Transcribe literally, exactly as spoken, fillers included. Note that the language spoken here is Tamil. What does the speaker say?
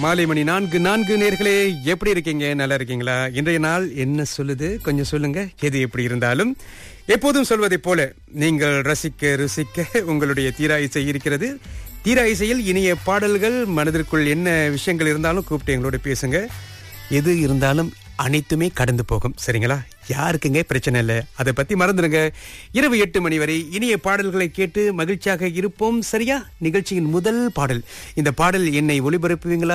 மாலை மணி நான்கு நான்கு நேர்களே, எப்படி இருக்கீங்க? நல்லா இருக்கீங்களா? இன்றைய நாள் என்ன சொல்லுது கொஞ்சம் சொல்லுங்க. எது எப்படி இருந்தாலும் எப்போதும் சொல்வதை போல நீங்கள் ரசிக்க ருசிக்க உங்களுடைய தீரா இசை இருக்கிறது. தீரா இசையில் இனிய பாடல்கள், மனதிற்குள் என்ன விஷயங்கள் இருந்தாலும் கூப்பிட்டு எங்களோட பேசுங்க. எது இருந்தாலும் அனைத்துமே கடந்து போகும், சரிங்களா? யாருக்குங்க பிரச்சனை இல்லை, அதை பத்தி மறந்துடுங்க. இரவு எட்டு மணி வரை இனிய பாடல்களை கேட்டு மகிழ்ச்சியாக இருப்போம், சரியா? நிகழ்ச்சியின் முதல் பாடல், இந்த பாடல் என்னை ஒளிபரப்புவீங்களா?